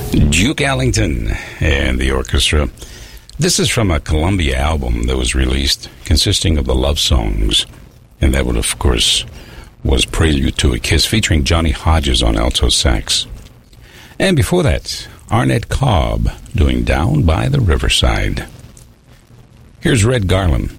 Duke Ellington and the orchestra. This is from a Columbia album that was released consisting of the love songs. And that would, of course, was Prelude to a Kiss featuring Johnny Hodges on alto sax. And before that, Arnett Cobb doing Down by the Riverside. Here's Red Garland.